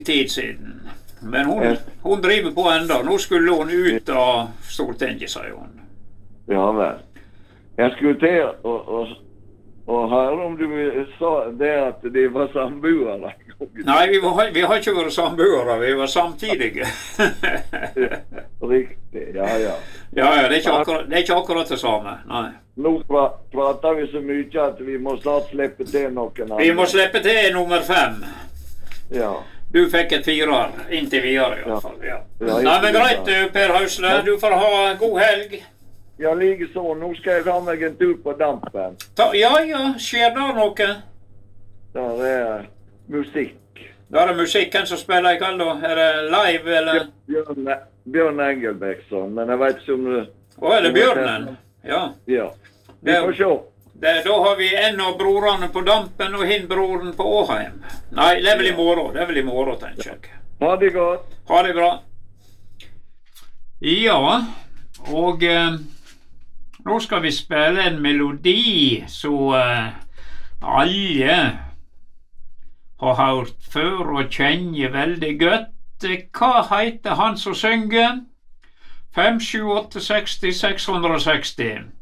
tid siden. Men hon driver på enda. Nå skulle hon ut av Stortinget, sier hun. Ja, vel. Jeg skulle til å høre om du sa det at de var samboere. Nei, vi har ikke vært samboere, vi var samtidige. Riktig, ja. Ja, det er ikke akkurat det samme, nei. Nå prater vi så mye at vi må snart slippe til noen andre. Vi må slippe til nummer 5. Ja. Du fikk et 4 inntil videre i hvert fall, ja. Nei, men greit du, Per Hausle, du får ha en god helg. Ja, like så. Nå skal jeg ha meg en tur på dampen. Ja, skjer det noe? Der er musikk. Der er musikken som spiller i kveld da? Er det live, eller? Bjørn Engelbrektsson, men jeg vet ikke om det... Er det Bjørnen? Ja. Ja. Vi får se. Da har vi en av brorene på dampen og broren på Åheim. Nei, det er vel i morgen, tenker jeg. Ha det godt. Ha det bra. Ja, og nå skal vi spille en melodi så alle har hørt før og kjenner veldig godt. Hva heter han som synger? 5, 7, 8, 60, 660.